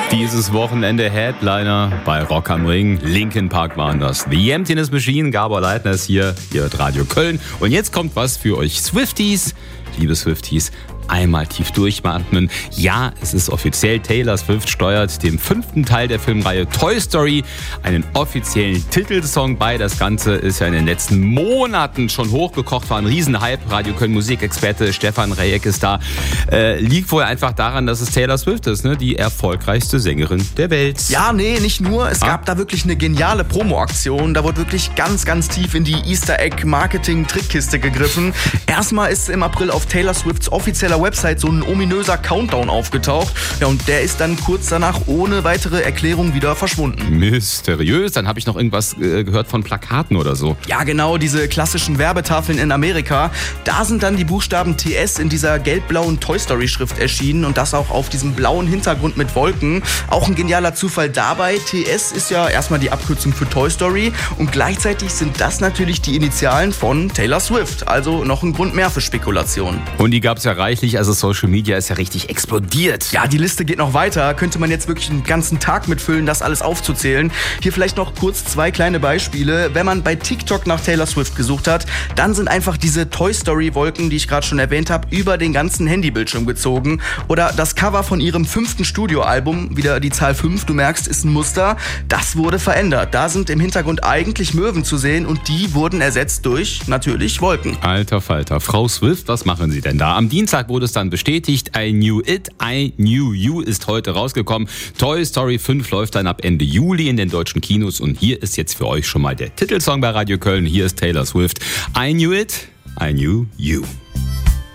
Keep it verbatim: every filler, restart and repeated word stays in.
Dieses Wochenende Headliner bei Rock am Ring. Linkin Park waren das. The Emptiness Machine, Gabor Leitner ist hier, hier hört Radio Köln. Und jetzt kommt was für euch Swifties. Liebe Swifties, einmal tief durchatmen. Ja, es ist offiziell. Taylor Swift steuert dem fünften Teil der Filmreihe Toy Story einen offiziellen Titelsong bei. Das Ganze ist ja in den letzten Monaten schon hochgekocht, war ein Riesenhype. Radio Köln Musikexperte Stefan Rejek ist da. Äh, liegt wohl einfach daran, dass es Taylor Swift ist, ne? Die erfolgreichste Sängerin der Welt. Ja, nee, nicht nur. Es ah. gab da wirklich eine geniale Promo-Aktion. Da wurde wirklich ganz, ganz tief in die Easter-Egg-Marketing-Trickkiste gegriffen. Erstmal ist im April auf Taylor Swifts offizieller Website so ein ominöser Countdown aufgetaucht. Ja, und der ist dann kurz danach ohne weitere Erklärung wieder verschwunden. Mysteriös. Dann habe ich noch irgendwas äh, gehört von Plakaten oder so. Ja, genau, diese klassischen Werbetafeln in Amerika. Da sind dann die Buchstaben T S in dieser gelb-blauen Toy Story-Schrift erschienen und das auch auf diesem blauen Hintergrund mit Wolken. Auch ein genialer Zufall dabei. T S ist ja erstmal die Abkürzung für Toy Story und gleichzeitig sind das natürlich die Initialen von Taylor Swift. Also noch ein Grund mehr für Spekulationen. Und die gab es ja reichlich. Also Social Media ist ja richtig explodiert. Ja, die Liste geht noch weiter. Könnte man jetzt wirklich einen ganzen Tag mitfüllen, das alles aufzuzählen. Hier vielleicht noch kurz zwei kleine Beispiele. Wenn man bei TikTok nach Taylor Swift gesucht hat, dann sind einfach diese Toy Story Wolken, die ich gerade schon erwähnt habe, über den ganzen Handybildschirm gezogen. Oder das Cover von ihrem fünften Studioalbum, wieder die Zahl fünf, du merkst, ist ein Muster. Das wurde verändert. Da sind im Hintergrund eigentlich Möwen zu sehen und die wurden ersetzt durch, natürlich, Wolken. Alter Falter. Frau Swift, was machen Sie denn da? Am Dienstag wurde es dann bestätigt. I Knew It, I Knew You ist heute rausgekommen. Toy Story fünf läuft dann ab Ende Juli in den deutschen Kinos und hier ist jetzt für euch schon mal der Titelsong bei Radio Köln. Hier ist Taylor Swift. I Knew It, I Knew You.